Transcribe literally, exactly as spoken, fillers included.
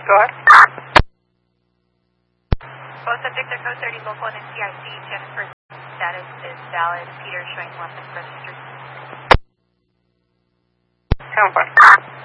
Go ahead. Both subjects are code thirty, local and N C I C. Jennifer status is valid. Peter showing weapons registered. ten five.